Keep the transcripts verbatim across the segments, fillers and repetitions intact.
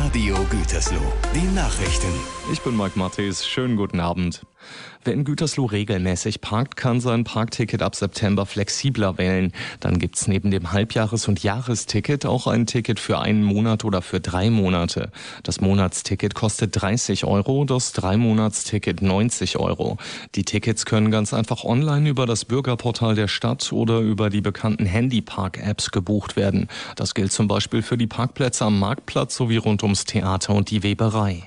Radio Gütersloh. Die Nachrichten. Ich bin Mike Matthes. Schönen guten Abend. Wer in Gütersloh regelmäßig parkt, kann sein Parkticket ab September flexibler wählen. Dann gibt's neben dem Halbjahres- und Jahresticket auch ein Ticket für einen Monat oder für drei Monate. Das Monatsticket kostet dreißig Euro, das Dreimonatsticket neunzig Euro. Die Tickets können ganz einfach online über das Bürgerportal der Stadt oder über die bekannten Handypark-Apps gebucht werden. Das gilt zum Beispiel für die Parkplätze am Marktplatz sowie rund ums Theater und die Weberei.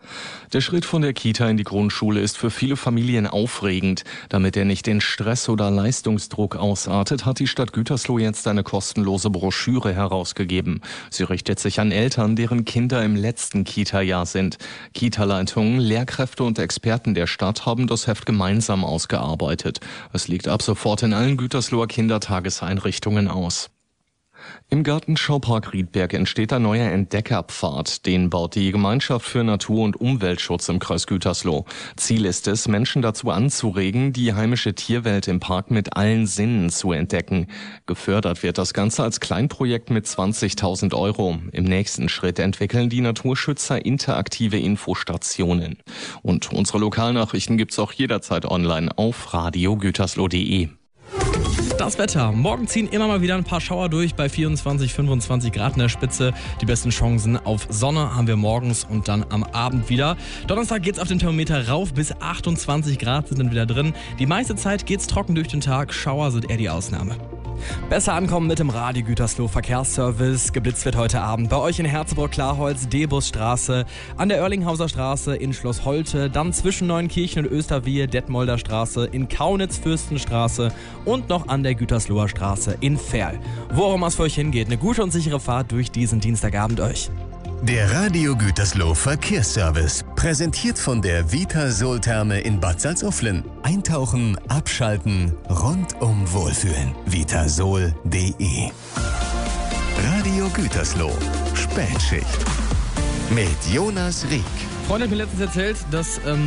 Der Schritt von der Kita in die Grundschule ist für viele Familien aufregend. Damit er nicht in Stress oder Leistungsdruck ausartet, hat die Stadt Gütersloh jetzt eine kostenlose Broschüre herausgegeben. Sie richtet sich an Eltern, deren Kinder im letzten Kita-Jahr sind. Kita-Leitungen, Lehrkräfte und Experten der Stadt haben das Heft gemeinsam ausgearbeitet. Es liegt ab sofort in allen Gütersloher Kindertageseinrichtungen aus. Im Gartenschaupark Riedberg entsteht ein neuer Entdeckerpfad. Den baut die Gemeinschaft für Natur- und Umweltschutz im Kreis Gütersloh. Ziel ist es, Menschen dazu anzuregen, die heimische Tierwelt im Park mit allen Sinnen zu entdecken. Gefördert wird das Ganze als Kleinprojekt mit zwanzigtausend Euro. Im nächsten Schritt entwickeln die Naturschützer interaktive Infostationen. Und unsere Lokalnachrichten gibt's auch jederzeit online auf radio gütersloh punkt de. Das Wetter. Morgen ziehen immer mal wieder ein paar Schauer durch bei vierundzwanzig, fünfundzwanzig Grad in der Spitze. Die besten Chancen auf Sonne haben wir morgens und dann am Abend wieder. Donnerstag geht's auf dem Thermometer rauf, bis achtundzwanzig Grad sind dann wieder drin. Die meiste Zeit geht's trocken durch den Tag. Schauer sind eher die Ausnahme. Besser ankommen mit dem Radio Gütersloh Verkehrsservice. Geblitzt wird heute Abend bei euch in Herzebrock-Klarholz, Debusstraße, an der Oerlinghauser Straße in Schloss Holte, dann zwischen Neunkirchen und Österwehe, Detmolder Straße, in Kaunitz, Fürstenstraße und noch an der Gütersloher Straße in Verl. Wo auch immer es für euch hingeht, eine gute und sichere Fahrt durch diesen Dienstagabend euch. Der Radio Gütersloh Verkehrsservice. Präsentiert von der Vitasol-Therme in Bad Salzuflen. Eintauchen, abschalten, rundum wohlfühlen. vitasol punkt de. Radio Gütersloh. Spätschicht. Mit Jonas Rieck. Freunde hat mir letztens erzählt, dass ähm